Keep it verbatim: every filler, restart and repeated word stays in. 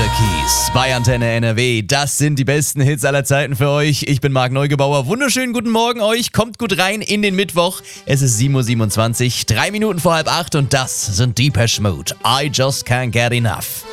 Keys bei Antenne N R W. Das sind die besten Hits aller Zeiten für euch. Ich bin Marc Neugebauer. Wunderschönen guten Morgen euch. Kommt gut rein in den Mittwoch. Es ist sieben Uhr siebenundzwanzig, drei Minuten vor halb acht und das sind Depeche Mode. I just can't get enough.